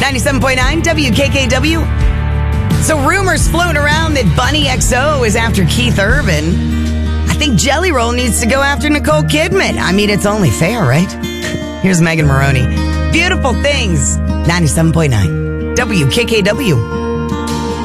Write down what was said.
97.9 WKKW. So rumors floating around that Bunny XO is after Keith Urban. I think Jelly Roll needs to go after Nicole Kidman. I mean, it's only fair, right? Here's Megan Maroney. Beautiful Things, 97.9 WKKW.